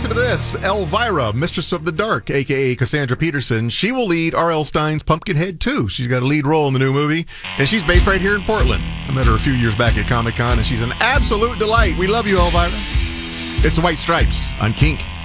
listen to this. Elvira, Mistress of the Dark, a.k.a. Cassandra Peterson. She will lead R.L. Stine's Pumpkinhead 2. She's got a lead role in the new movie, and she's based right here in Portland. I met her a few years back at Comic-Con, and she's an absolute delight. We love you, Elvira. It's the White Stripes on Kink.